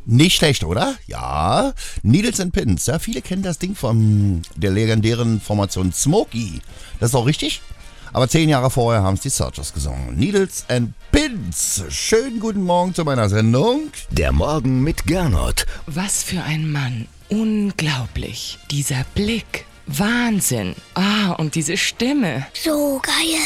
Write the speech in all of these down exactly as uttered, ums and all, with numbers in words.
Nicht schlecht, oder? Ja. Needles and Pins. Ja, viele kennen das Ding von der legendären Formation Smokey. Das ist auch richtig. Aber zehn Jahre vorher haben es die Searchers gesungen. Needles and Pins. Schönen guten Morgen zu meiner Sendung. Der Morgen mit Gernot. Was für ein Mann. Unglaublich. Dieser Blick. Wahnsinn. Ah, und diese Stimme. So geil.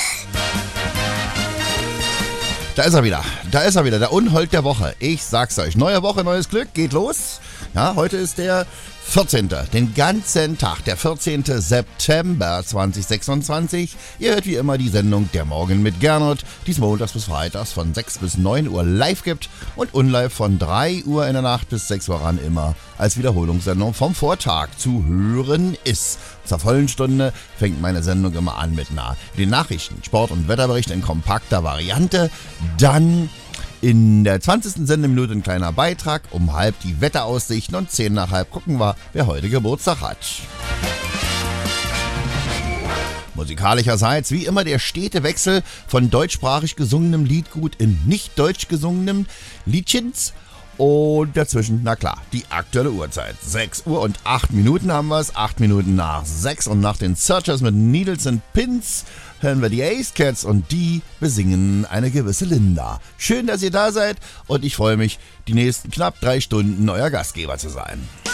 Da ist er wieder. Da ist er wieder. Der Unhold der Woche. Ich sag's euch. Neue Woche, neues Glück. Geht los. Ja, heute ist der vierzehnte Den ganzen Tag. Der vierzehnte September zweitausendsechsundzwanzig. Ihr hört wie immer die Sendung Der Morgen mit Gernot, die es montags bis freitags von sechs bis neun Uhr live gibt und unlive von drei Uhr in der Nacht bis sechs Uhr ran immer als Wiederholungssendung vom Vortag zu hören ist. Zur vollen Stunde fängt meine Sendung immer an mit na, den Nachrichten, Sport- und Wetterbericht in kompakter Variante. Dann in der zwanzigsten Sendeminute ein kleiner Beitrag, um halb die Wetteraussichten und zehn nach halb gucken wir, wer heute Geburtstag hat. Musikalischerseits wie immer der stete Wechsel von deutschsprachig gesungenem Liedgut in nicht deutsch gesungenem Liedchens. Und dazwischen, na klar, die aktuelle Uhrzeit. sechs Uhr und acht Minuten haben wir es. acht Minuten nach sechs und nach den Searchers mit Needles and Pins hören wir die Ace Cats und die besingen eine gewisse Linda. Schön, dass ihr da seid und ich freue mich, die nächsten knapp drei Stunden euer Gastgeber zu sein.